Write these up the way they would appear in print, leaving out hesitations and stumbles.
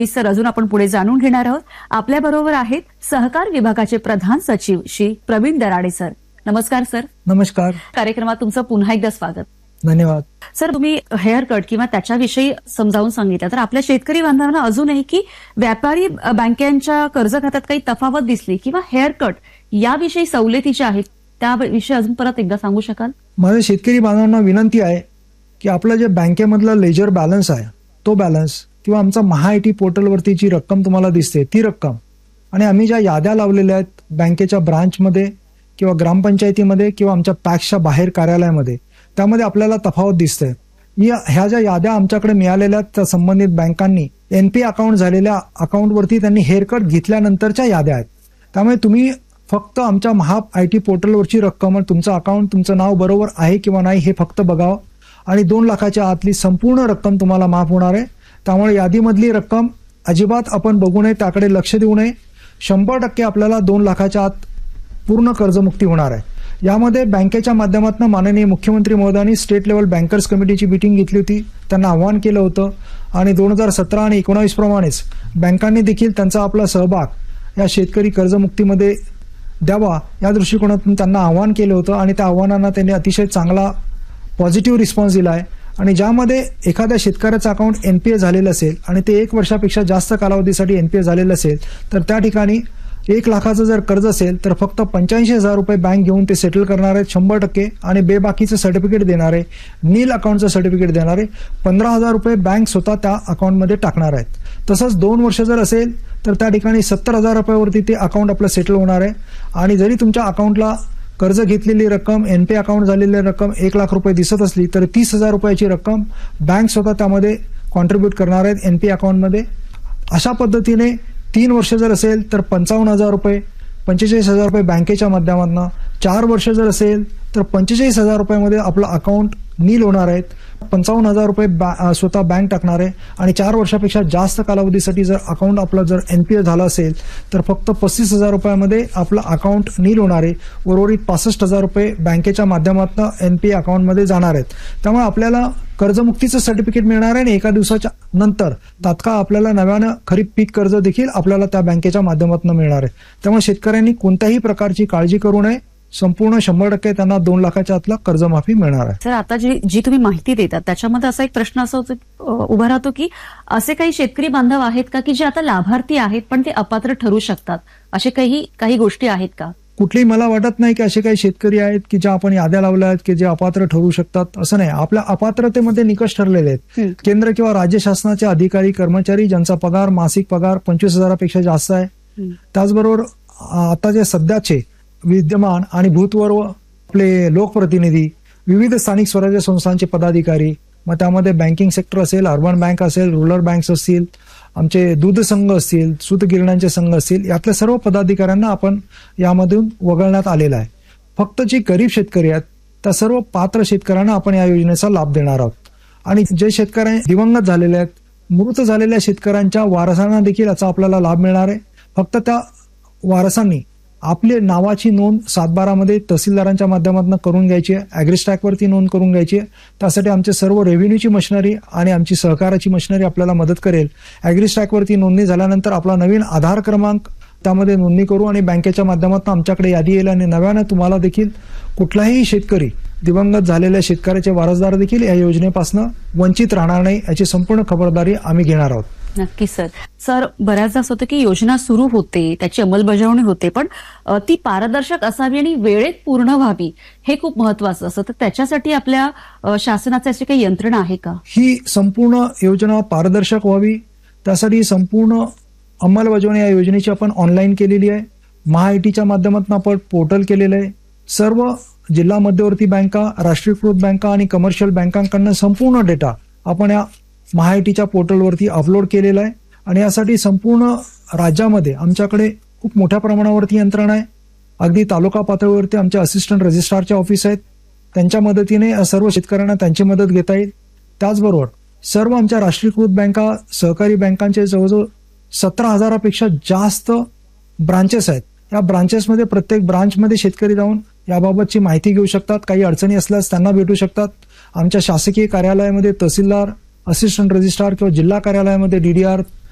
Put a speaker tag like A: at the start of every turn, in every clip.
A: Sir, अजून आपण पुढे जाणून घेणार आहोत. आपल्या बरोबर आहेत सहकार विभागाचे प्रधान सचिव श्री प्रवीण दराडे सर. नमस्कार सर.
B: नमस्कार.
A: कार्यक्रमात तुमचं पुन्हा एकदा स्वागत.
B: धन्यवाद.
A: सर, तुम्ही हेअर कट किंवा त्याच्याविषयी समजावून सांगितलं, तर आपल्या शेतकरी बांधवांना अजूनही की व्यापारी बँकांच्या कर्ज खात्यात काही तफावत दिसली किंवा हेअर कट याविषयी सवलती ज्या आहेत त्याविषयी अजून परत एकदा सांगू शकाल?
B: माझ्या शेतकरी बांधवांना विनंती आहे की आपलं जे बँकेमधला लेजर बॅलन्स आहे तो बॅलन्स किंवा आमचा महाआयटी पोर्टलवरती जी रक्कम तुम्हाला दिसते ती रक्कम आणि आम्ही ज्या याद्या लावलेल्या आहेत बँकेच्या ब्रांचमध्ये किंवा ग्रामपंचायतीमध्ये किंवा आमच्या पॅक्सच्या बाहेर कार्यालयामध्ये, त्यामध्ये आपल्याला तफावत दिसते. ह्या ज्या याद्या आमच्याकडे मिळालेल्या त्या संबंधित बँकांनी एनपी अकाउंट झालेल्या अकाउंटवरती त्यांनी हेअरकट घेतल्यानंतरच्या याद्या आहेत. त्यामुळे तुम्ही फक्त आमच्या महाआयटी पोर्टलवरची रक्कम आणि तुमचं अकाउंट, तुमचं नाव बरोबर आहे किंवा नाही हे फक्त बघावं आणि 2 लाखाच्या आतली संपूर्ण रक्कम तुम्हाला माफ होणार आहे. त्यामुळे यादीमधली रक्कम अजिबात आपण बघू नये, त्याकडे लक्ष देऊ नये. 100% आपल्याला 2 लाखाच्या आत पूर्ण कर्जमुक्ती होणार आहे. यामध्ये बँकेच्या माध्यमातून माननीय मुख्यमंत्री महोदयांनी स्टेट लेवल बँकर्स कमिटीची मीटिंग घेतली होती, त्यांना आवाहन केलं होतं आणि 2017 आणि 19 प्रमाणेच बँकांनी देखील त्यांचा आपला सहभाग या शेतकरी कर्जमुक्तीमध्ये द्यावा या दृष्टिकोनातून त्यांना आवाहन केलं होतं आणि त्या आव्हानांना त्यांनी अतिशय चांगला पॉझिटिव्ह रिस्पॉन्स दिला आहे. आणि ज्यामध्ये एखाद्या शेतकऱ्याचं अकाउंट एनपीए झालेलं असेल आणि ते 1 वर्षापेक्षा जास्त कालावधीसाठी एनपीए झालेलं असेल तर त्या ठिकाणी 1 लाखाचं जर कर्ज असेल तर फक्त 85,000 रुपये बँक घेऊन ते सेटल करणार आहेत 100% आणि बेबाकीचं सर्टिफिकेट देणार आहे, नील अकाउंटचं सर्टिफिकेट देणार आहे. 15,000 रुपये बँक स्वतः त्या अकाउंटमध्ये टाकणार आहेत. तसंच 2 वर्ष जर असेल तर त्या ठिकाणी 70,000 रुपयावरती ते अकाउंट आपलं सेटल होणार आहे. आणि जरी तुमच्या अकाउंटला कर्ज घेतलेली रक्कम, एनपी अकाउंट झालेली रक्कम 1 लाख रुपये दिसत असली तर 30,000 रुपयाची रक्कम बँक स्वतः त्यामध्ये कॉन्ट्रीब्यूट करणार आहेत एनपी अकाउंटमध्ये. अशा पद्धतीने 3 वर्ष जर असेल तर 55,000 रुपये, 45,000 रुपये बँकेच्या माध्यमातून. 4 वर्ष जर असेल तर 45,000 रुपयामध्ये आपलं अकाउंट नील होणार आहेत. 55,000 रुपये स्वतः बँक टाकणार आहे आणि 4 वर्षापेक्षा जास्त कालावधीसाठी जर अकाउंट आपलं जर एनपीए झालं असेल तर फक्त 35,000 रुपयामध्ये आपलं अकाउंट नील होणार आहे. उर्वरित 65,000 रुपये बँकेच्या माध्यमातून एनपीए अकाउंटमध्ये जाणार आहेत. त्यामुळे आपल्याला कर्जमुक्तीचं सर्टिफिकेट मिळणार आहे आणि एका दिवसाच्या नंतर तात्काळ आपल्याला नव्यानं खरीप पीक कर्ज देखील आपल्याला त्या बँकेच्या माध्यमातून मिळणार आहे. त्यामुळे शेतकऱ्यांनी कोणत्याही प्रकारची काळजी करू नये. संपूर्ण 100% त्यांना 2 लाखाच्या आतला कर्जमाफी मिळणार आहे.
A: सर, आता जी तुम्ही माहिती देतात त्याच्यामध्ये असा एक प्रश्न असा उभा राहतो की असे काही शेतकरी बांधव आहेत का की जे आता लाभार्थी आहेत पण ते अपात्र ठरू शकतात, असे काही गोष्टी आहेत का?
B: कुठलीही मला वाटत नाही की असे काही शेतकरी आहेत की ज्या आपण याद्या लावल्या आहेत की जे अपात्र ठरू शकतात. असं नाही. आपल्या अपात्रतेमध्ये निकष ठरलेले आहेत. केंद्र किंवा राज्य शासनाचे अधिकारी कर्मचारी ज्यांचा पगार, मासिक पगार 25,000पेक्षा जास्त आहे. त्याचबरोबर आता जे सध्याचे विद्यमान आणि भूतपूर्व आपले लोकप्रतिनिधी, विविध स्थानिक स्वराज्य संस्थांचे पदाधिकारी, मग त्यामध्ये बँकिंग सेक्टर असेल, अर्बन बँक असेल, रुरल बँक्स असतील, आमचे दूध संघ असतील, सूतगिरण्यांचे संघ असतील, यातल्या सर्व पदाधिकाऱ्यांना आपण यामधून वगळण्यात आलेला आहे. फक्त जे गरीब शेतकरी आहेत त्या सर्व पात्र शेतकऱ्यांना आपण या योजनेचा लाभ देणार आहोत. आणि जे शेतकरी दिवंगत झालेले आहेत, मृत झालेल्या शेतकऱ्यांच्या वारसांना देखील याचा आपल्याला लाभ मिळणार आहे. फक्त त्या वारसांनी आपली नावाची नोंद 7/12 मध्ये तहसीलदारांच्या माध्यमातून करून घ्यायची आहे. ॲग्रीस्टॅकवरती नोंद करून घ्यायची आहे. त्यासाठी आमचे सर्व रेव्हेन्यूची मशिनरी आणि आमची सहकाराची मशिनरी आपल्याला मदत करेल. ॲग्रीस्टॅकवरती नोंदणी झाल्यानंतर आपला नवीन आधार क्रमांक त्यामध्ये नोंदणी करू आणि बँकेच्या माध्यमातून आमच्याकडे यादी येईल आणि नव्यानं तुम्हाला देखील कुठलाही शेतकरी, दिवंगत झालेल्या शेतकऱ्याचे वारसदार देखील या योजनेपासून वंचित राहणार नाही याची संपूर्ण खबरदारी आम्ही घेणार आहोत.
A: नक्की सर. सर, बऱ्याचदा असं होतं की योजना सुरू होते, त्याची अंमलबजावणी होते, पण ती पारदर्शक असावी आणि वेळेत पूर्ण व्हावी हे खूप महत्वाचं असतं. तर त्याच्यासाठी आपल्या शासनाची अशी काही यंत्रणा आहे का?
B: ही संपूर्ण योजना पारदर्शक व्हावी त्यासाठी संपूर्ण अंमलबजावणी या योजनेची आपण ऑनलाईन केलेली आहे. महाआयटीच्या माध्यमातून आपण पोर्टल केलेलं आहे. सर्व जिल्हा मध्यवर्ती बँका, राष्ट्रीयकृत बँका आणि कमर्शियल बँकांकडून संपूर्ण डेटा आपण या महाआयटीच्या पोर्टलवरती अपलोड केलेला आहे. आणि यासाठी संपूर्ण राज्यामध्ये आमच्याकडे खूप मोठ्या प्रमाणावरती यंत्रणा आहे. अगदी तालुका पातळीवरती आमचे असिस्टंट रजिस्ट्रारचे ऑफिस आहेत, त्यांच्या मदतीने सर्व शेतकऱ्यांना त्यांची मदत घेता येईल. त्याचबरोबर सर्व आमच्या राष्ट्रीयकृत बँका, सहकारी बँकांचे जवळजवळ 17,000पेक्षा जास्त ब्रांचेस आहेत. या ब्रांचेसमध्ये प्रत्येक ब्रांचमध्ये शेतकरी जाऊन याबाबतची माहिती घेऊ शकतात. काही अडचणी असल्यास त्यांना भेटू शकतात. आमच्या शासकीय कार्यालयामध्ये तहसीलदार, असिस्टंट रजिस्ट्रार किंवा जिल्हा कार्यालयामध्ये डीडीआर,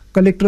B: कलेक्टर